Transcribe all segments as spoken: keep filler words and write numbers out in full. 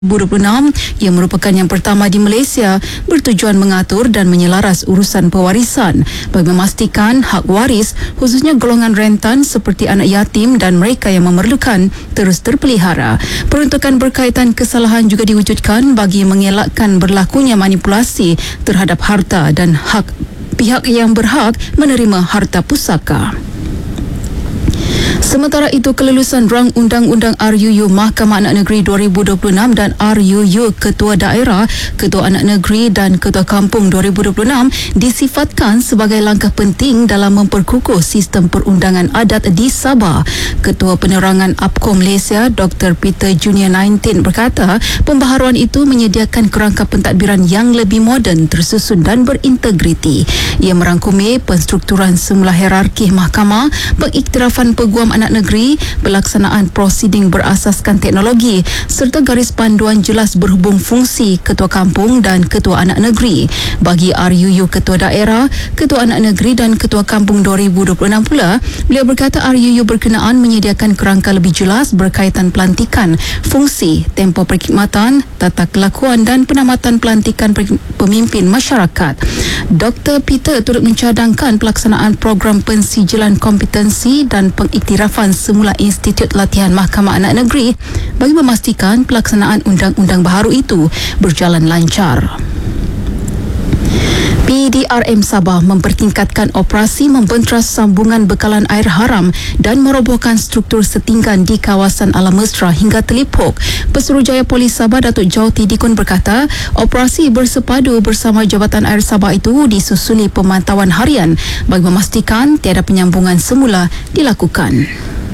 dua ribu dua puluh enam yang merupakan yang pertama di Malaysia bertujuan mengatur dan menyelaras urusan pewarisan bagi memastikan hak waris khususnya golongan rentan seperti anak yatim dan mereka yang memerlukan terus terpelihara. Peruntukan berkaitan kesalahan juga diwujudkan bagi mengelakkan berlakunya manipulasi terhadap harta dan hak pihak yang berhak menerima harta pusaka. Sementara itu, kelulusan rang Undang-Undang R U U Mahkamah Anak Negeri dua ribu dua puluh enam dan R U U Ketua Daerah, Ketua Anak Negeri dan Ketua Kampung dua ribu dua puluh enam disifatkan sebagai langkah penting dalam memperkukuh sistem perundangan adat di Sabah. Ketua Penerangan A P K O Malaysia, Doktor Peter Junior sembilan belas berkata, pembaharuan itu menyediakan kerangka pentadbiran yang lebih moden, tersusun dan berintegriti. Ia merangkumi penstrukturan semula hierarki mahkamah, pengiktirafan peguam anak negeri, pelaksanaan prosiding berasaskan teknologi serta garis panduan jelas berhubung fungsi Ketua Kampung dan Ketua Anak Negeri. Bagi R U U Ketua Daerah, Ketua Anak Negeri dan Ketua Kampung dua ribu dua puluh enam pula, beliau berkata R U U berkenaan menyediakan kerangka lebih jelas berkaitan pelantikan, fungsi, tempoh perkhidmatan, tata kelakuan dan penamatan pelantikan pemimpin masyarakat. Doktor Peter turut mencadangkan pelaksanaan program pensijilan kompetensi dan pengiktirafan semula Institut Latihan Mahkamah Anak Negeri bagi memastikan pelaksanaan undang-undang baharu itu berjalan lancar. P D R M Sabah mempertingkatkan operasi membentras sambungan bekalan air haram dan merobohkan struktur setinggan di kawasan Alam Mesra hingga Telipok. Pesuruhjaya Polis Sabah Datuk Jauti Dikun berkata, operasi bersepadu bersama Jabatan Air Sabah itu disusuli pemantauan harian bagi memastikan tiada penyambungan semula dilakukan.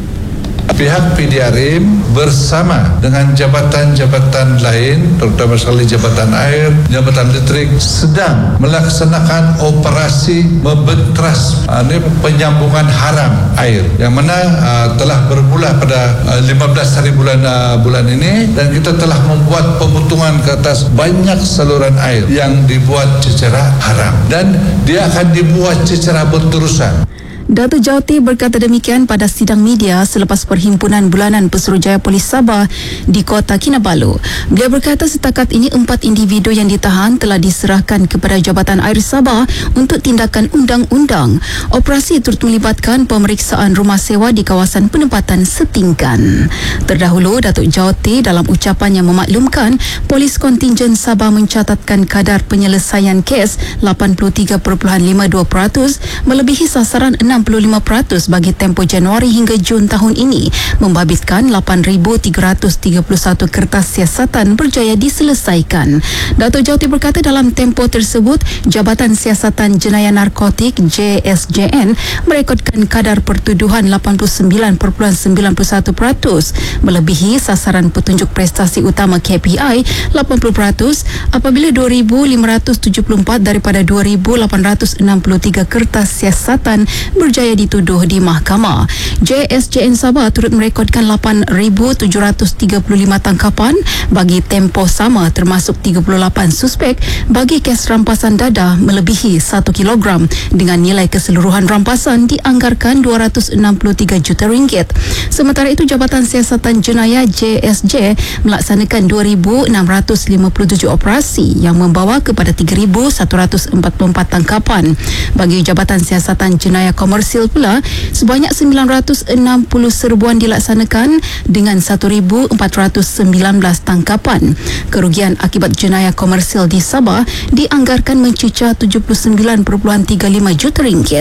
Pihak P D R M bersama dengan jabatan-jabatan lain, terutama sekali Jabatan Air, Jabatan Elektrik, sedang melaksanakan operasi membentras uh, ini penyambungan haram air yang mana uh, telah bermula pada uh, lima belas hari bulan uh, bulan ini, dan kita telah membuat pemotongan ke atas banyak saluran air yang dibuat secara haram dan dia akan dibuat secara berterusan. Datuk Jauti berkata demikian pada sidang media selepas perhimpunan bulanan Pesuruhjaya Polis Sabah di Kota Kinabalu. Beliau berkata setakat ini empat individu yang ditahan telah diserahkan kepada Jabatan Air Sabah untuk tindakan undang-undang. Operasi turut melibatkan pemeriksaan rumah sewa di kawasan penempatan setinggan. Terdahulu, Datuk Jauti dalam ucapannya memaklumkan Polis Kontingen Sabah mencatatkan kadar penyelesaian kes lapan puluh tiga perpuluhan lima dua peratus melebihi sasaran enam puluh lima peratus bagi tempoh Januari hingga Jun tahun ini, membabitkan lapan ribu tiga ratus tiga puluh satu kertas siasatan berjaya diselesaikan. Datuk Jauti berkata dalam tempoh tersebut, Jabatan Siasatan Jenayah Narkotik J S J N merekodkan kadar pertuduhan lapan puluh sembilan perpuluhan sembilan puluh satu peratus, melebihi sasaran petunjuk prestasi utama K P I lapan puluh peratus apabila dua ribu lima ratus tujuh puluh empat daripada dua ribu lapan ratus enam puluh tiga kertas siasatan berjaya dituduh di mahkamah. J S J N Sabah turut merekodkan lapan ribu tujuh ratus tiga puluh lima tangkapan bagi tempoh sama, termasuk tiga puluh lapan suspek bagi kes rampasan dadah melebihi satu kilogram dengan nilai keseluruhan rampasan dianggarkan dua ratus enam puluh tiga juta ringgit. Sementara itu, Jabatan Siasatan Jenayah J S J melaksanakan dua ribu enam ratus lima puluh tujuh operasi yang membawa kepada tiga ribu satu ratus empat puluh empat tangkapan. Bagi Jabatan Siasatan Jenayah Komersil pula, sebanyak sembilan ratus enam puluh serbuan dilaksanakan dengan satu ribu empat ratus sembilan belas tangkapan. Kerugian akibat jenayah komersil di Sabah dianggarkan mencecah tujuh puluh sembilan perpuluhan tiga lima juta ringgit.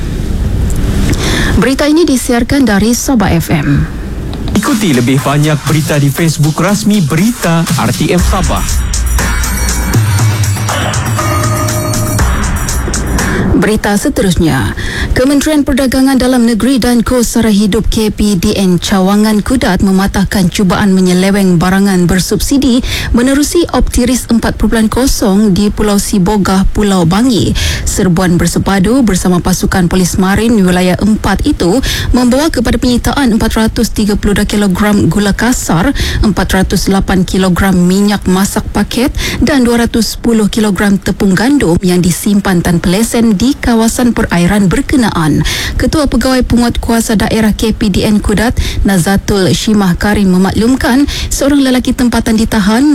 Berita ini disiarkan dari Sabah F M. Ikuti lebih banyak berita di Facebook rasmi Berita R T M Sabah. Berita seterusnya, Kementerian Perdagangan Dalam Negeri dan Kos Sara Hidup K P D N Cawangan Kudat mematahkan cubaan menyeleweng barangan bersubsidi menerusi Optiris empat titik kosong di Pulau Sibogah, Pulau Bangi. Serbuan bersepadu bersama pasukan Polis Marin wilayah empat itu membawa kepada penyitaan empat ratus tiga puluh dua kilogram gula kasar, empat ratus lapan kilogram minyak masak paket dan dua ratus sepuluh kilogram tepung gandum yang disimpan tanpa lesen di di kawasan perairan berkenaan. Ketua Pegawai Penguatkuasa Daerah K P D N Kudat, Nazatul Shimah Karim memaklumkan seorang lelaki tempatan ditahan